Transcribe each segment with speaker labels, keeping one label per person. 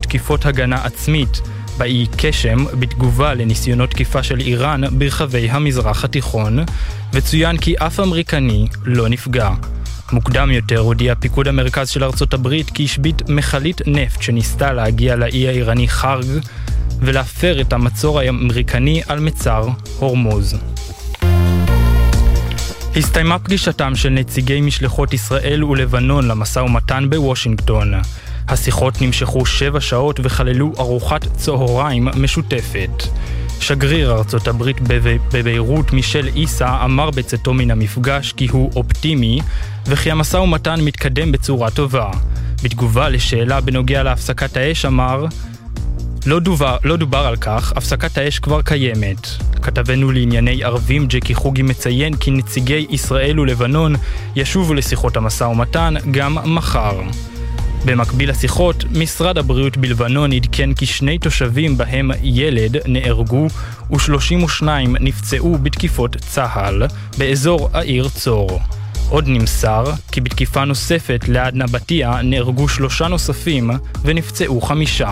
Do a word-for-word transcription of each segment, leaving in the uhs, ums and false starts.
Speaker 1: תקיפות הגנה עצמית באי קשם בתגובה לניסיונות תקיפה של איראן ברחבי המזרח התיכון, וצוין כי אף אמריקני לא נפגע. מוקדם יותר הודיע פיקוד המרכז של ארצות הברית כי השבית מכלית נפט שניסתה להגיע לאי האיראני חרג ולהפר את המצור האמריקני על מצר הורמוז. הסתיימה פגישתם של נציגי משלחות ישראל ולבנון למשא ומתן בוושינגטון. השיחות נמשכו שבע שעות וכללו ארוחת צהריים משותפת. שגריר ארצות הברית בביירות מישל איסה אמר בצאתו מן המפגש כי הוא אופטימי וכי המשא ומתן מתקדם בצורה טובה. בתגובה לשאלה בנוגע להפסקת האש אמר, לא דובר, לא דובר על כך, הפסקת האש כבר קיימת. כתבנו לענייני ערבים ג'קי חוגי מציין כי נציגי ישראל ולבנון ישובו לשיחות המשא ומתן גם מחר. במקביל לשיחות, משרד הבריאות בלבנון עדכן כי שני תושבים בהם ילד נהרגו ו-שלושים ושניים נפצעו בתקיפות צה"ל באזור העיר צור. עוד נמסר כי בתקיפה נוספת ליד נבטיה נהרגו שלושה נוספים ונפצעו חמישה.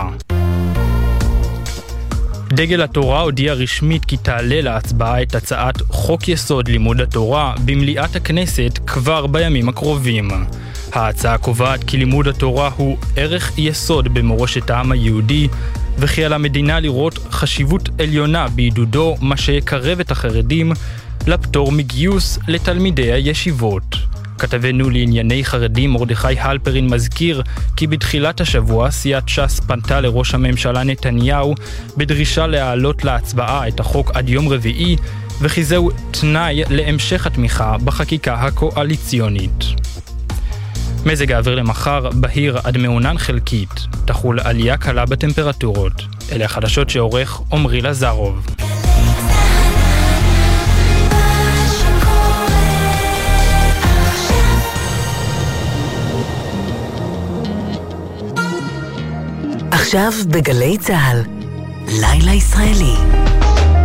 Speaker 1: דגל התורה הודיע רשמית כי תעלה להצבעה את הצעת חוק יסוד לימוד התורה במליאת הכנסת כבר בימים הקרובים. ההצעה קובעת כי לימוד התורה הוא ערך יסוד במורשת העם היהודי, וכי על המדינה לראות חשיבות עליונה בעידודו, מה שיקרב את החרדים לפטור מגיוס לתלמידי הישיבות. כתבנו לענייני חרדים מרדכי הלפרין מזכיר כי בתחילת השבוע סיעת ש"ס פנתה לראש הממשלה נתניהו בדרישה להעלות להצבעה את החוק עד יום רביעי, וכי זהו תנאי להמשך התמיכה בחקיקה הקואליציונית. מזג האוויר למחר בהיר עד מעונן חלקית, תחול עלייה קלה בטמפרטורות. אלה החדשות שעורך עומרי לזרוב.
Speaker 2: עכשיו בגלי צהל, לילה ישראלי.